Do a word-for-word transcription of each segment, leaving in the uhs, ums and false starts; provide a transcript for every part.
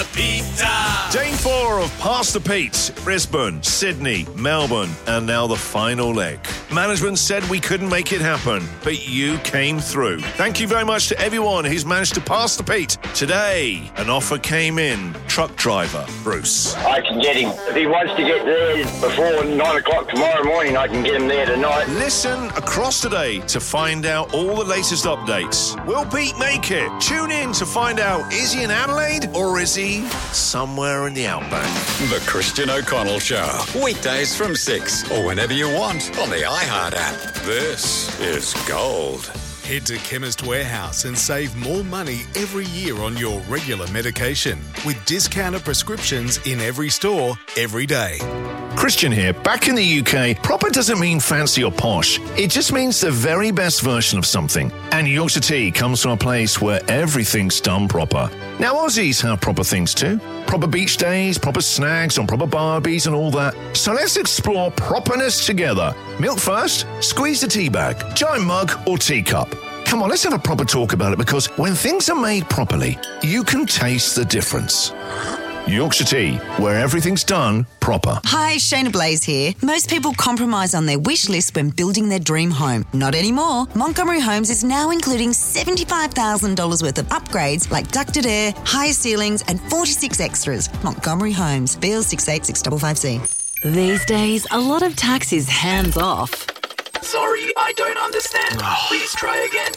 Pastor Peter. Day four of Pastor Pete. Brisbane, Sydney, Melbourne, and now the final leg. Management said we couldn't make it happen, but you came through. Thank you very much to everyone who's managed to pass the Pete. Today, an offer came in. Truck driver, Bruce. I can get him. If he wants to get there before nine o'clock tomorrow morning, I can get him there tonight. Listen across today to find out all the latest updates. Will Pete make it? Tune in to find out, is he in Adelaide or is he somewhere in the outback? The Christian O'Connell Show. Weekdays from six or whenever you want on the iHeart app. This is gold. Head to Chemist Warehouse and save more money every year on your regular medication with discounted prescriptions in every store, every day. Christian here. Back in the U K, proper doesn't mean fancy or posh. It just means the very best version of something. And Yorkshire Tea comes from a place where everything's done proper. Now, Aussies have proper things too. Proper beach days, proper snags on proper barbies and all that. So let's explore properness together. Milk first, squeeze the tea bag, giant mug or teacup. Come on, let's have a proper talk about it, because when things are made properly, you can taste the difference. Yorkshire Tea, where everything's done proper. Hi, Shayna Blaze here. Most people compromise on their wish list when building their dream home. Not anymore. Montgomery Homes is now including seventy-five thousand dollars worth of upgrades like ducted air, higher ceilings and forty-six extras. Montgomery Homes, B L six eight six five five C. These days, a lot of tax is hands-off. Sorry, I don't understand. Please try again.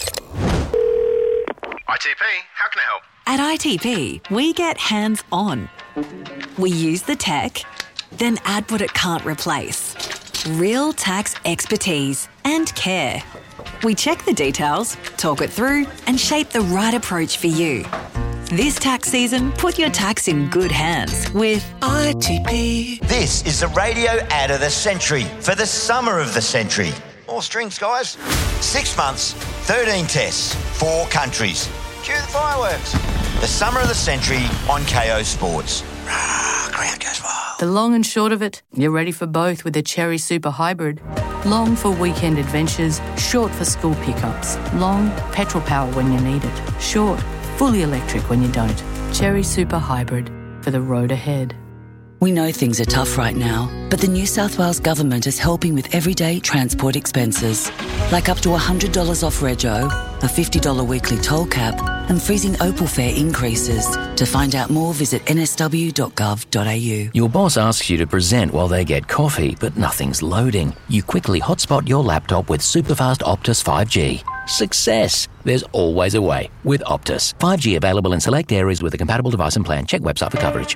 I T P, how can I help? At I T P, we get hands-on. We use the tech, then add what it can't replace. Real tax expertise and care. We check the details, talk it through, and shape the right approach for you. This tax season, put your tax in good hands with I T P. This is the radio ad of the century for the summer of the century. All strings, guys. Six months, thirteen tests, four countries. Cue the fireworks. The summer of the century on K O Sports. Rah, crowd goes wild. The long and short of it, you're ready for both with the Cherry Super Hybrid. Long for weekend adventures, short for school pickups. Long, petrol power when you need it. Short, fully electric when you don't. Cherry Super Hybrid for the road ahead. We know things are tough right now, but the New South Wales Government is helping with everyday transport expenses, like up to one hundred dollars off rego, a fifty dollars weekly toll cap, and freezing Opal fare increases. To find out more, visit n s w dot gov dot a u. Your boss asks you to present while they get coffee, but nothing's loading. You quickly hotspot your laptop with superfast Optus five G. Success! There's always a way with Optus. five G available in select areas with a compatible device and plan. Check website for coverage.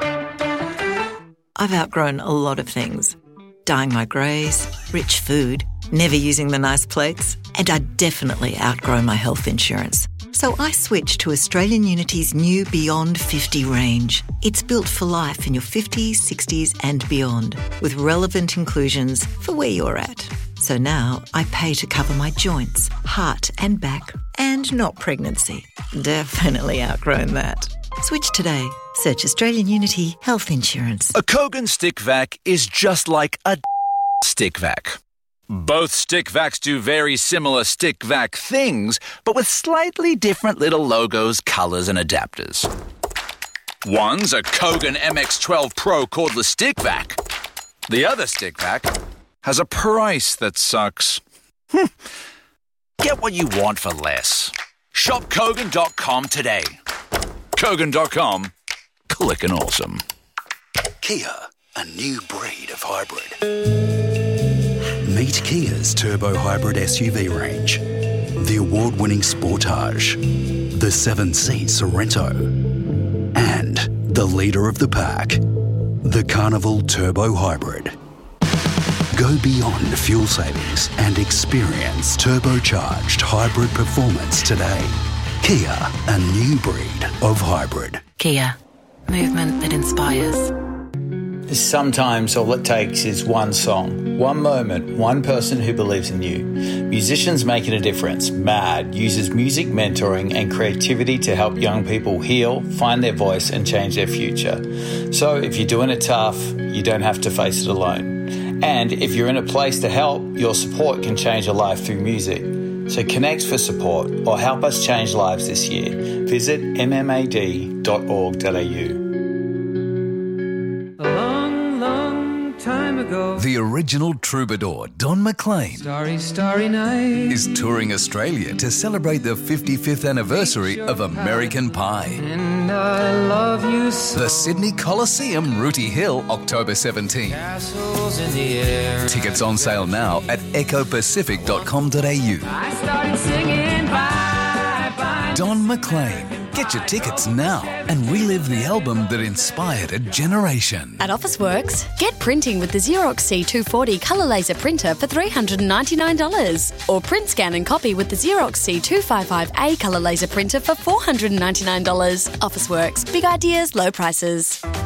I've outgrown a lot of things. Dyeing my greys, rich food, never using the nice plates, and I definitely outgrown my health insurance. So I switched to Australian Unity's new Beyond fifty range. It's built for life in your fifties, sixties and beyond, with relevant inclusions for where you're at. So now I pay to cover my joints, heart and back, and not pregnancy. Definitely outgrown that. Switch today. Search Australian Unity Health Insurance. A Kogan stick vac is just like a stick vac. Both stick vacs do very similar stick vac things, but with slightly different little logos, colours and adapters. One's a Kogan M X twelve Pro cordless stick vac. The other stick vac has a price that sucks. Hm. Get what you want for less. Shop Kogan dot com today. Kogan dot com. Clickin' awesome. Kia, a new breed of hybrid. Meet Kia's turbo hybrid S U V range. The award-winning Sportage, the seven-seat Sorento, and the leader of the pack, the Carnival Turbo Hybrid. Go beyond fuel savings and experience turbocharged hybrid performance today. Kia, a new breed of hybrid. Kia, movement that inspires. Sometimes all it takes is one song, one moment, one person who believes in you. Musicians Making a Difference, MAD, uses music mentoring and creativity to help young people heal, find their voice and change their future. So if you're doing it tough, you don't have to face it alone. And if you're in a place to help, your support can change a life through music. So connect for support or help us change lives this year. Visit m m a d dot org dot a u. Time ago, the original troubadour Don McLean starry, starry night. is touring Australia to celebrate the fifty-fifth anniversary of American Pie. And I love you so. The Sydney Coliseum, Rooty Hill, October seventeenth. Castles in the air. Tickets on sale now at echo pacific dot com dot a u. I started singing bye, bye. Don McLean. Get your tickets now and relive the album that inspired a generation. At Officeworks, get printing with the Xerox C two forty colour laser printer for three hundred ninety-nine dollars. Or print, scan and copy with the Xerox C two fifty-five A colour laser printer for four hundred ninety-nine dollars. Officeworks, big ideas, low prices.